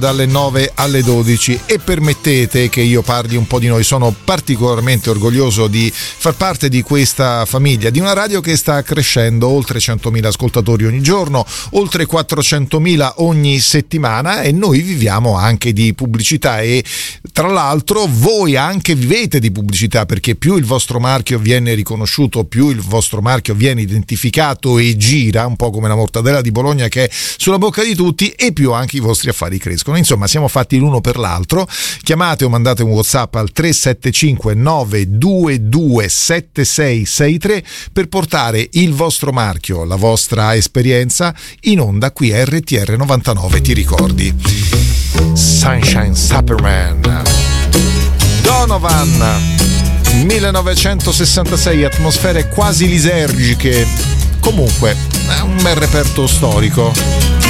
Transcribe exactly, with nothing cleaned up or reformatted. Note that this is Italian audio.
dalle nove alle dodici. E permettete che io parli un po' di noi. Sono particolarmente orgoglioso di far parte di questa famiglia, di una radio che sta crescendo, oltre centomila ascoltatori ogni giorno, oltre quattrocentomila ogni settimana, e noi viviamo anche di pubblicità. E tra l'altro voi anche vivete di pubblicità, perché più il vostro marchio viene riconosciuto, più il vostro marchio viene identificato e gira, un po' come la mortadella di Bologna che è sulla bocca di tutti, e più anche i vostri affari crescono. Insomma, siamo fatti l'uno per l'altro. Chiamate o mandate un WhatsApp al tre sette cinque nove due due sette sei sei tre per portare il vostro marchio, la vostra esperienza in onda qui a R T R novantanove. Ti ricordi? Sunshine Superman, Donovan, millenovecentosessantasei, atmosfere quasi lisergiche. Comunque è un bel reperto storico.